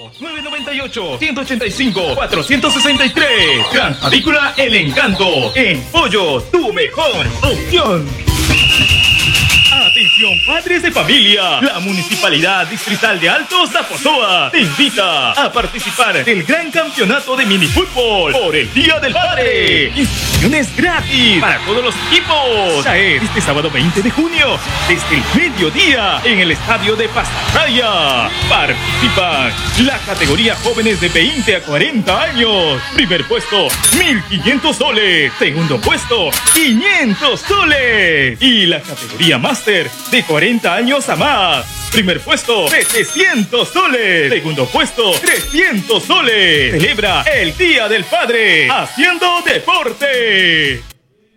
998-185-463. Gran Avícola El Encanto. En pollo, tu mejor opción. Atención, padres de familia. La Municipalidad Distrital de Altos de Apozoa te invita a participar del gran campeonato de minifútbol por el Día del Padre. Inscripciones gratis para todos los equipos. Caer este sábado 20 de junio desde el mediodía en el estadio de Pastarraya. Participan la categoría jóvenes de 20 a 40 años. Primer puesto, 1.500 soles. Segundo puesto, 500 soles. Y la categoría máster de 40 años a más. Primer puesto, 700 soles. Segundo puesto, 300 soles. Celebra el Día del Padre haciendo deporte.